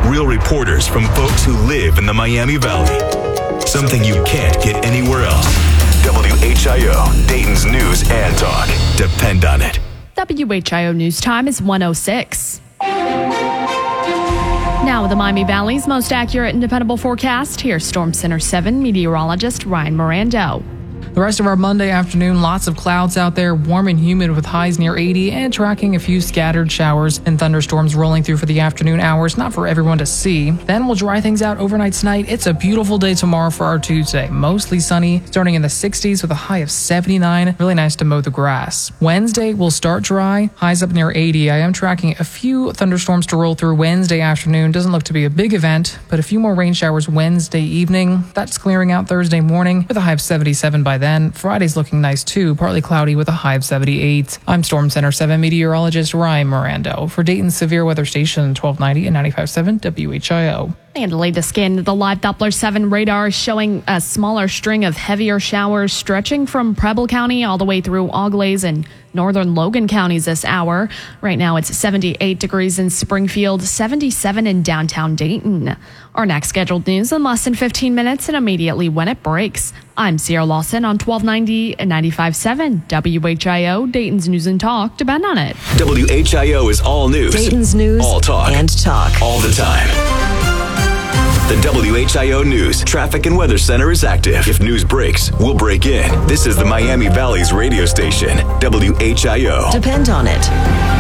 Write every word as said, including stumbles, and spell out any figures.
Real reporters from folks who live in the Miami Valley. Something you can't get anywhere else. W H I O, Dayton's news and talk. Depend on it. W H I O News Time is one oh six. Now, the Miami Valley's most accurate and dependable forecast. Here's Storm Center seven meteorologist Ryan Mirando. The rest of our Monday afternoon, lots of clouds out there, warm and humid with highs near eighty, and tracking a few scattered showers and thunderstorms rolling through for the afternoon hours, not for everyone to see. Then we'll dry things out overnight tonight. It's a beautiful day tomorrow for our Tuesday. Mostly sunny, starting in the sixties with a high of seventy-nine. Really nice to mow the grass. Wednesday will start dry, highs up near eighty. I am tracking a few thunderstorms to roll through Wednesday afternoon. Doesn't look to be a big event, but a few more rain showers Wednesday evening. That's clearing out Thursday morning with a high of seventy-seven by then. Friday's looking nice too, partly cloudy with a high of seventy-eight. I'm Storm Center seven meteorologist Ryan Mirando for Dayton's Severe Weather Station twelve ninety and ninety-five point seven W H I O. And the latest scan of the live Doppler seven radar is showing a smaller string of heavier showers stretching from Preble County all the way through Auglaize and northern Logan counties this hour. Right now it's seventy-eight degrees in Springfield, seventy-seven in downtown Dayton. Our next scheduled news in less than fifteen minutes and immediately when it breaks. I'm Sierra Lawson on twelve ninety and ninety-five point seven W H I O, Dayton's News and Talk. Depend on it. W H I O is all news. Dayton's News all talk. and talk. All the time. The W H I O News Traffic and Weather Center is active. If news breaks, we'll break in. This is the Miami Valley's radio station, W H I O. Depend on it.